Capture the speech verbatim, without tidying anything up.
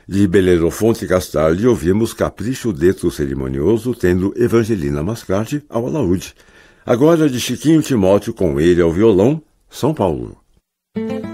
De Belerofonte Castaldi ouvimos Capricho Deto Cerimonioso, tendo Evangelina Mascarte ao alaúde. Agora de Chiquinho Timóteo com ele ao violão, São Paulo.